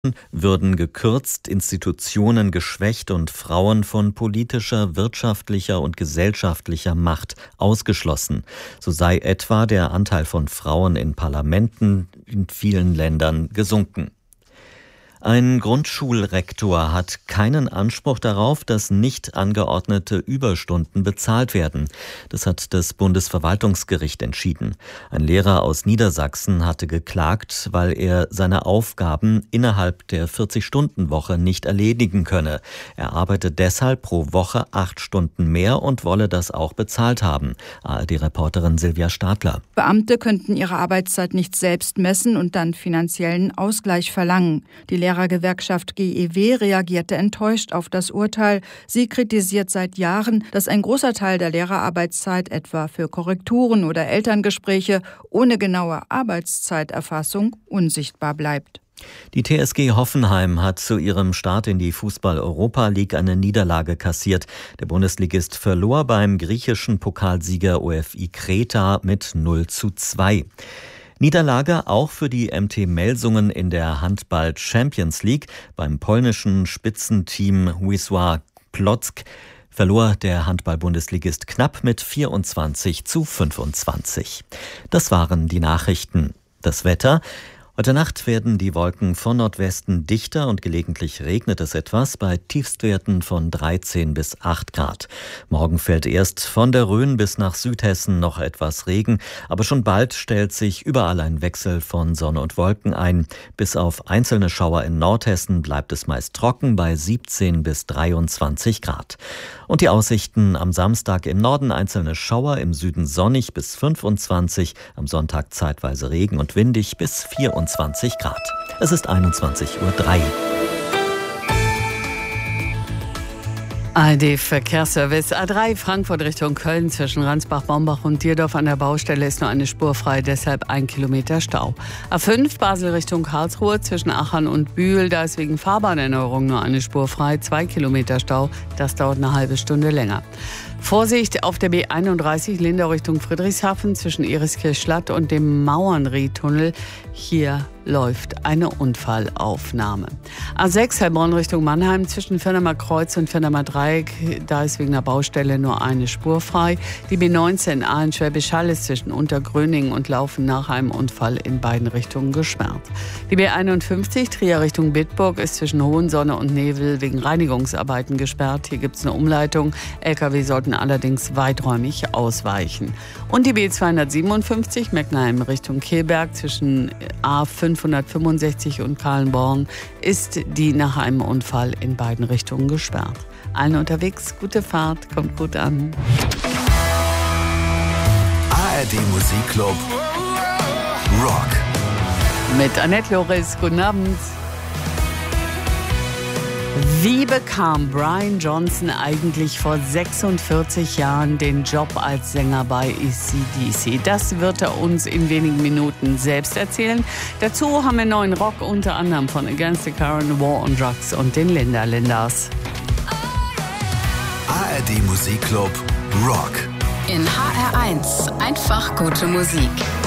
würden gekürzt, Institutionen geschwächt und Frauen von politischer, wirtschaftlicher und gesellschaftlicher Macht ausgeschlossen. So sei etwa der Anteil von Frauen in Parlamenten in vielen Ländern gesunken. Ein Grundschulrektor hat keinen Anspruch darauf, dass nicht angeordnete Überstunden bezahlt werden. Das hat das Bundesverwaltungsgericht entschieden. Ein Lehrer aus Niedersachsen hatte geklagt, weil er seine Aufgaben innerhalb der 40-Stunden-Woche nicht erledigen könne. Er arbeite deshalb pro Woche 8 Stunden mehr und wolle das auch bezahlt haben. ARD-Reporterin Silvia Stadler. Beamte könnten ihre Arbeitszeit nicht selbst messen und dann finanziellen Ausgleich verlangen. Die Lehrergewerkschaft GEW reagierte enttäuscht auf das Urteil. Sie kritisiert seit Jahren, dass ein großer Teil der Lehrerarbeitszeit etwa für Korrekturen oder Elterngespräche ohne genaue Arbeitszeiterfassung unsichtbar bleibt. Die TSG Hoffenheim hat zu ihrem Start in die Fußball-Europa League eine Niederlage kassiert. Der Bundesligist verlor beim griechischen Pokalsieger OFI Kreta mit 0:2. Niederlage auch für die MT Melsungen in der Handball Champions League. Beim polnischen Spitzenteam Wisła Płock verlor der Handball-Bundesligist knapp mit 24:25. Das waren die Nachrichten. Das Wetter. Heute Nacht werden die Wolken von Nordwesten dichter und gelegentlich regnet es etwas bei Tiefstwerten von 13 bis 8 Grad. Morgen fällt erst von der Rhön bis nach Südhessen noch etwas Regen, aber schon bald stellt sich überall ein Wechsel von Sonne und Wolken ein. Bis auf einzelne Schauer in Nordhessen bleibt es meist trocken bei 17 bis 23 Grad. Und die Aussichten am Samstag im Norden einzelne Schauer, im Süden sonnig bis 25, am Sonntag zeitweise Regen und windig bis 24 Grad. Es ist 21:03 Uhr. ARD-Verkehrsservice A3 Frankfurt Richtung Köln zwischen Ransbach-Bombach und Dierdorf an der Baustelle ist nur eine Spur frei, deshalb 1 Kilometer Stau. A5 Basel Richtung Karlsruhe zwischen Aachen und Bühl, da ist wegen Fahrbahnerneuerung nur eine Spur frei, 2 Kilometer Stau, das dauert eine halbe Stunde länger. Vorsicht auf der B31 Lindau Richtung Friedrichshafen zwischen Eriskirch-Schlatt und dem Mauernriedtunnel. Hier läuft eine Unfallaufnahme. A6 Heilbronn Richtung Mannheim zwischen Firnamer Kreuz und Firnamer Dreieck. Da ist wegen der Baustelle nur eine Spur frei. Die B19 Aalen-Schwäbisch Hall ist zwischen Untergröningen und Laufen nach einem Unfall in beiden Richtungen gesperrt. Die B51 Trier Richtung Bitburg ist zwischen Hohensonne und Nevel wegen Reinigungsarbeiten gesperrt. Hier gibt es eine Umleitung. LKW sollten allerdings weiträumig ausweichen. Und die B257 Meckenheim Richtung Kehlberg zwischen A565 und Kahlenborn ist die nach einem Unfall in beiden Richtungen gesperrt. Allen unterwegs, gute Fahrt, kommt gut an. ARD Musikclub Rock. Mit Annette Loris, guten Abend. Wie bekam Brian Johnson eigentlich vor 46 Jahren den Job als Sänger bei AC/DC? Das wird er uns in wenigen Minuten selbst erzählen. Dazu haben wir neuen Rock, unter anderem von Against the Current, War on Drugs und den Linda Linders. ARD Musikclub Rock. In HR1 einfach gute Musik.